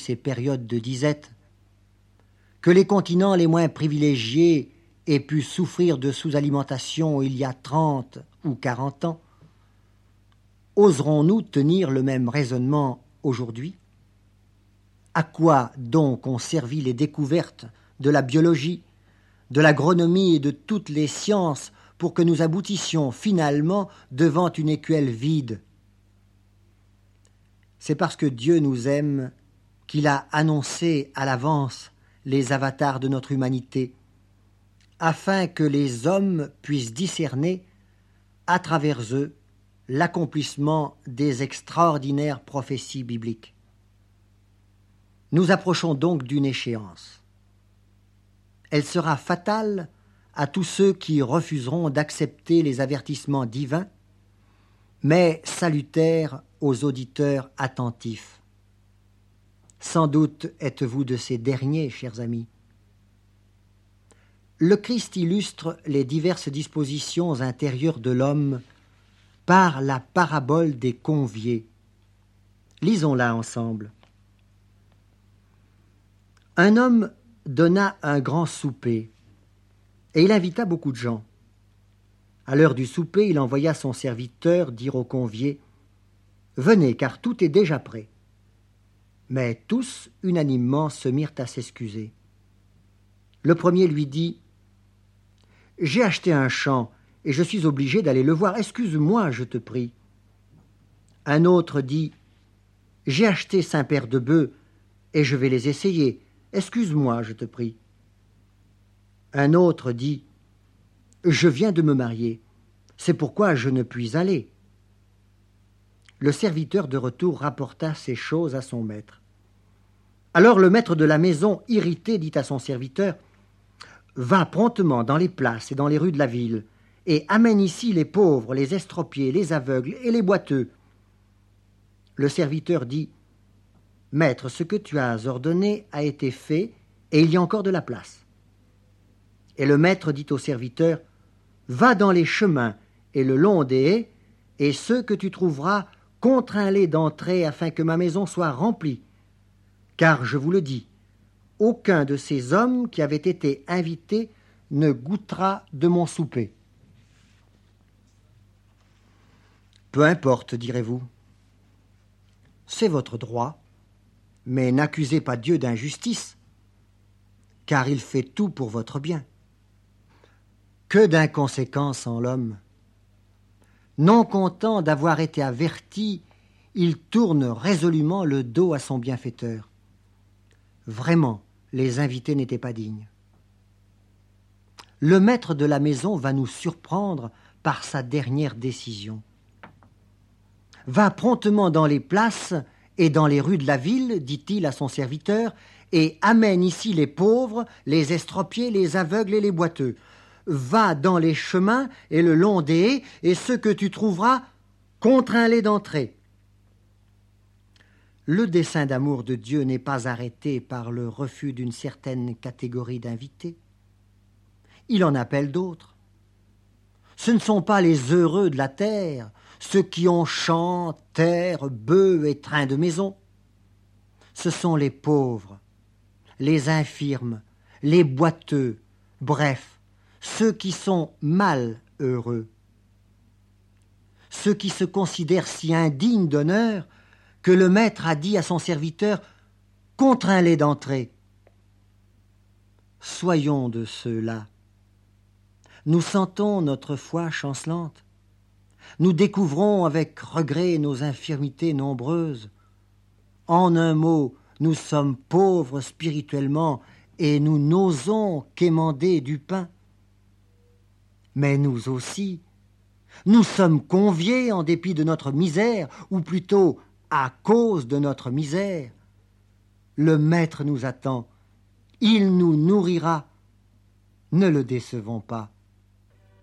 ces périodes de disette, que les continents les moins privilégiés aient pu souffrir de sous-alimentation il y a 30 ou 40 ans, oserons-nous tenir le même raisonnement aujourd'hui ? À quoi donc ont servi les découvertes de la biologie, de l'agronomie et de toutes les sciences pour que nous aboutissions finalement devant une écuelle vide ? C'est parce que Dieu nous aime qu'il a annoncé à l'avance les avatars de notre humanité, afin que les hommes puissent discerner, à travers eux, l'accomplissement des extraordinaires prophéties bibliques. Nous approchons donc d'une échéance. Elle sera fatale à tous ceux qui refuseront d'accepter les avertissements divins, mais salutaire aux auditeurs attentifs. Sans doute êtes-vous de ces derniers, chers amis. Le Christ illustre les diverses dispositions intérieures de l'homme par la parabole des conviés. Lisons-la ensemble. Un homme donna un grand souper, et il invita beaucoup de gens. À l'heure du souper, il envoya son serviteur dire aux conviés « Venez, car tout est déjà prêt. » Mais tous, unanimement, se mirent à s'excuser. Le premier lui dit « J'ai acheté un champ, et je suis obligé d'aller le voir. Excuse-moi, je te prie. » Un autre dit « J'ai acheté 5 paires de bœufs, et je vais les essayer. Excuse-moi, je te prie. » Un autre dit « Je viens de me marier. C'est pourquoi je ne puis aller. » Le serviteur de retour rapporta ces choses à son maître. Alors le maître de la maison, irrité, dit à son serviteur « Va promptement dans les places et dans les rues de la ville, et amène ici les pauvres, les estropiés, les aveugles et les boiteux. » Le serviteur dit « Maître, ce que tu as ordonné a été fait, et il y a encore de la place. » Et le maître dit au serviteur « Va dans les chemins et le long des haies, et ceux que tu trouveras, contrains-les d'entrer afin que ma maison soit remplie. Car je vous le dis, aucun de ces hommes qui avaient été invités ne goûtera de mon souper. » Peu importe, direz-vous. C'est votre droit, mais n'accusez pas Dieu d'injustice, car il fait tout pour votre bien. Que d'inconséquence en l'homme! Non content d'avoir été averti, il tourne résolument le dos à son bienfaiteur. Vraiment, les invités n'étaient pas dignes. Le maître de la maison va nous surprendre par sa dernière décision. Va promptement dans les places et dans les rues de la ville, dit-il à son serviteur, et amène ici les pauvres, les estropiés, les aveugles et les boiteux. Va dans les chemins et le long des haies, et ceux que tu trouveras, contrains-les d'entrer. Le dessein d'amour de Dieu n'est pas arrêté par le refus d'une certaine catégorie d'invités. Il en appelle d'autres. Ce ne sont pas les heureux de la terre, ceux qui ont champs, terres, bœufs et trains de maison. Ce sont les pauvres, les infirmes, les boiteux, bref, ceux qui sont mal heureux. Ceux qui se considèrent si indignes d'honneur que le maître a dit à son serviteur « Contrains-les d'entrer ». Soyons de ceux-là. Nous sentons notre foi chancelante. Nous découvrons avec regret nos infirmités nombreuses. En un mot, nous sommes pauvres spirituellement et nous n'osons quémander du pain. Mais nous aussi, nous sommes conviés en dépit de notre misère, ou plutôt à cause de notre misère. Le Maître nous attend, il nous nourrira. Ne le décevons pas.